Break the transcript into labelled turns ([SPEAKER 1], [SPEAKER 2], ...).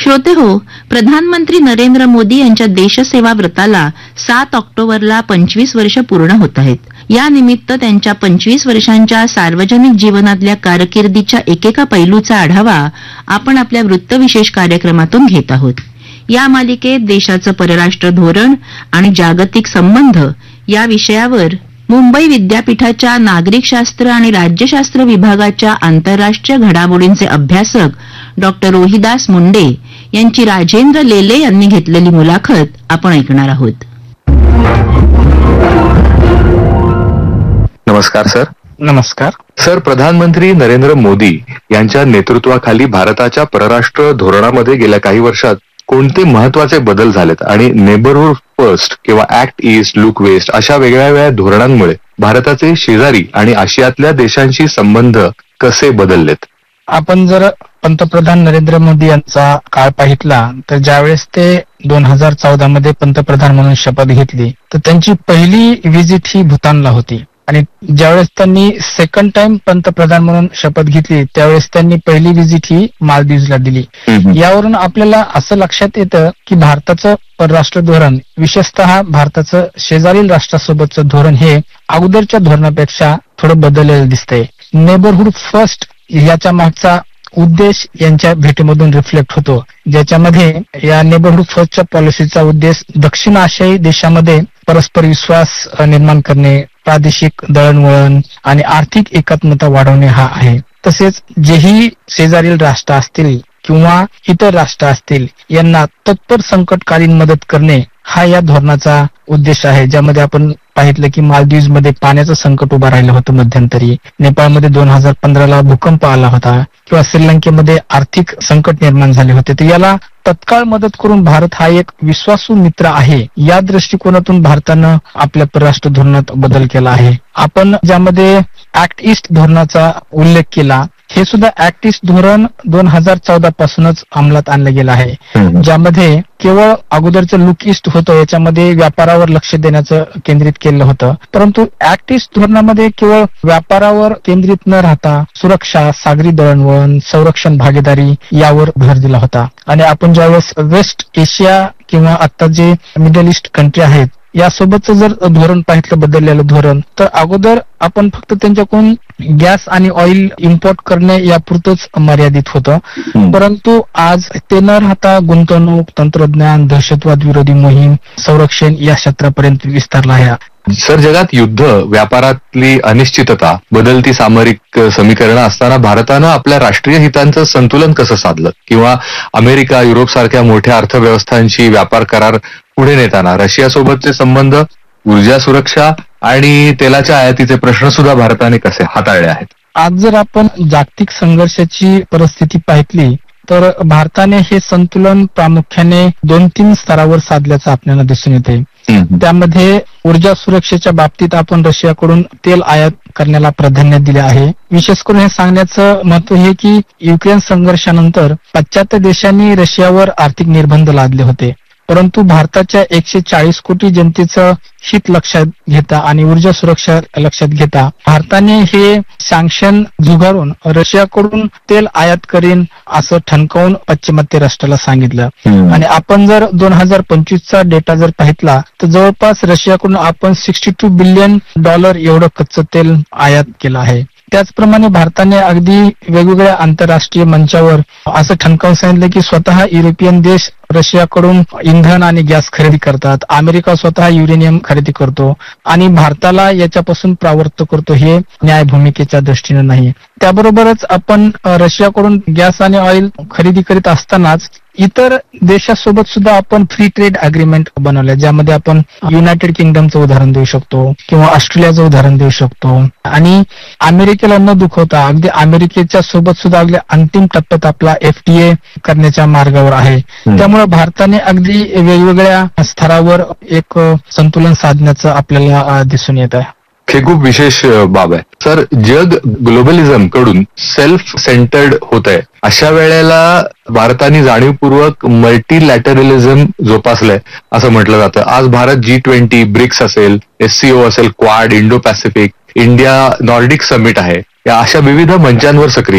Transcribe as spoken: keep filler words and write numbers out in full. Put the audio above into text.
[SPEAKER 1] श्रोते हो, प्रधानमंत्री नरेंद्र मोदी यांच्या देशसेवा व्रताला सात ऑक्टोबरला पंचवीस वर्ष पूर्ण होत आहेत. या निमित्त त्यांच्या पंचवीस वर्षांच्या सार्वजनिक जीवनातल्या कारकिर्दीच्या एकेका पैलूचा आढावा आपण आपल्या वृत्तविशेष कार्यक्रमातून घेत आहोत. या मालिकेत देशाचं परराष्ट्र धोरण आणि जागतिक संबंध या विषयावर मुंबई विद्यापीठाच्या नागरिकशास्त्र आणि राज्यशास्त्र विभागाच्या आंतरराष्ट्रीय घडामोडींचे अभ्यासक डॉक्टर रोहिदास मुंडे यांची राजेंद्र लेले यांनी घेतलेली मुलाखत आपण ऐकणार आहोत.
[SPEAKER 2] नमस्कार सर.
[SPEAKER 3] नमस्कार
[SPEAKER 2] सर, प्रधानमंत्री नरेंद्र मोदी यांच्या नेतृत्वाखाली भारताच्या परराष्ट्र धोरणामध्ये गेल्या काही वर्षात कोणते महत्वाचे बदल झालेत आणि नेबरहुड फर्स्ट किंवा ऍक्ट ईस्ट लुक वेस्ट अशा वेगळ्या वेगळ्या धोरणांमुळे भारताचे शेजारी आणि आशियातल्या देशांशी संबंध कसे बदललेत?
[SPEAKER 3] आपण जर पंतप्रधान नरेंद्र मोदी यांचा काळ पाहितला तर ज्यावेळेस ते दोन हजार चौदा मध्ये पंतप्रधान म्हणून शपथ घेतली तर त्यांची पहिली व्हिजिट ही भूतानला होती आणि ज्यावेळेस त्यांनी सेकंड टाइम पंतप्रधान म्हणून शपथ घेतली त्यावेळेस त्यांनी पहिली व्हिजिट ही मालदीवला दिली. यावरून आपल्याला असं लक्षात येतं की भारताचं परराष्ट्र धोरण, विशेषतः भारताचं शेजारील राष्ट्रासोबतचं धोरण हे अगोदरच्या धोरणापेक्षा थोडं बदललेलं दिसतंय. नेबरहुड फर्स्ट याच्या मागचा उद्देश यांच्या भेटीमधून रिफ्लेक्ट होतो, ज्याच्यामध्ये या नेबरहुड फर्स्टच्या पॉलिसीचा उद्देश दक्षिण आशियाई देशामध्ये परस्पर विश्वास निर्माण करणे, प्रादेशिक दळणवळण आणि आर्थिक एकात्मता वाढवणे हा आहे. तसेच जेही शेजारील राष्ट्र असतील किंवा इतर राष्ट्र असतील यांना तत्पर संकटकालीन मदत करणे हा या धोरणाचा उद्देश आहे. ज्यामध्ये आपण पाहितलं की मालदीव मध्ये पाण्याचं संकट उभं राहिलं होतं मध्यंतरी, नेपाळमध्ये दोन हजार पंधराला भूकंप आला होता किंवा श्रीलंकेमध्ये आर्थिक संकट निर्माण झाले होते. तर याला तत्काळ मदत करून भारत हा एक विश्वासू मित्र आहे या दृष्टिकोनातून भारतानं आपल्या परराष्ट्र धोरणात बदल केला आहे. आपण ज्यामध्ये ऍक्ट ईस्ट धोरणाचा उल्लेख केला, हे सुद्धा ऍक्ट ईस्ट धोरण दोन हजार चौदा पासूनच अंमलात आणलं गेलं आहे, ज्यामध्ये केवळ अगोदरचं लुक ईस्ट होतं याच्यामध्ये व्यापारावर लक्ष देण्याचं केंद्रित केलं होतं. परंतु ऍक्ट ईस्ट धोरणामध्ये केवळ व्यापारावर केंद्रित न राहता सुरक्षा, सागरी दळणवळण, संरक्षण भागीदारी यावर भर दिला होता. आणि आपण ज्यावेळेस वेस्ट एशिया किंवा आता जे मिडल ईस्ट कंट्री आहेत यासोबतचं जर धोरण पाहितलं, बदललेलं धोरण, तर अगोदर आपण फक्त त्यांच्याकडून गॅस आणि ऑइल इम्पोर्ट करणे यापुरतच मर्यादित होतं. परंतु आज ते न राहता गुंतवणूक, तंत्रज्ञान, दहशतवाद विरोधी मोहीम, संरक्षण या क्षेत्रापर्यंत विस्तारला आहे.
[SPEAKER 2] सर, जगात युद्ध, व्यापारातली अनिश्चितता, बदलती सामरिक समीकरणं असताना भारतानं आपल्या राष्ट्रीय हितांचं संतुलन कसं साधलं? किंवा अमेरिका, युरोप सारख्या मोठ्या अर्थव्यवस्थांशी व्यापार करार पुढे नेताना रशियासोबतचे संबंध, ऊर्जा सुरक्षा आणि तेलाच्या आयातीचे प्रश्न सुद्धा भारताने कसे हाताळले आहेत?
[SPEAKER 3] आज जर आपण जागतिक संघर्षाची परिस्थिती पाहितली तर भारताने हे संतुलन प्रामुख्याने दोन तीन स्तरावर साधल्याचं आपल्याला दिसून येते. त्यामध्ये ऊर्जा सुरक्षेच्या बाबतीत आपण रशियाकडून तेल आयात करण्याला प्राधान्य दिले आहे. विशेष करून हे सांगण्याचं महत्व हे की युक्रेन संघर्षानंतर पाश्चात्य देशांनी रशियावर आर्थिक निर्बंध लादले होते, परंतु भारताच्या एकशे चाळीस कोटी जनतेचं हित लक्षात घेता आणि ऊर्जा सुरक्षा लक्षात घेता भारताने हे सँक्शन झुगारून रशियाकडून तेल आयात करीन असं ठणकावून पाश्चिमात्य राष्ट्राला सांगितलं. आणि आपण जर दोन हजार पंचवीसचा डेटा जर पाहितला तर जवळपास रशियाकडून आपण सिक्स्टी टू बिलियन डॉलर एवढं कच्चं तेल आयात केलं आहे. त्याचप्रमाणे भारताने अगदी वेगवेगळ्या आंतरराष्ट्रीय मंचावर असं ठणकावून सांगितलं की स्वतः युरोपियन देश रशियाकडून इंधन आणि गॅस खरेदी करतात, अमेरिका स्वतः युरेनियम खरेदी करतो आणि भारताला याच्यापासून परावृत्त करतो. हे न्याय भूमिकेच्या दृष्टीने नाही. त्याबरोबरच आपण रशियाकडून गॅस आणि ऑइल खरेदी करीत असतानाच इतर देशासोबत सुद्धा आपण फ्री ट्रेड अग्रीमेंट बनवले, ज्यामध्ये आपण युनायटेड किंगडमचं उदाहरण देऊ शकतो किंवा ऑस्ट्रेलियाचं उदाहरण देऊ शकतो. आणि अमेरिकेला न दुखवता अगदी अमेरिकेच्या सोबत सुद्धा अगदी अंतिम टप्प्यात आपला एफटीए करण्याच्या मार्गावर आहे. त्यामुळे भारताने अगदी वेगवेगळ्या स्तरावर एक संतुलन साधण्याचं आपल्याला दिसून येत आहे.
[SPEAKER 2] हे खूप विशेष बाब आहे. सर, जग ग्लोबलिझम कडून सेल्फ सेंटर्ड होत आहे, अशा वेळेला भारताने जाणीवपूर्वक मल्टीलॅटरलिझम जोपासलंय असं म्हटलं जातं. आज भारत जी ट्वेंटी, ब्रिक्स असेल, एससीओ असेल, quad, Indo Pacific, India Nordic summit आहे, या अशा विविध मंचांवर सक्रिय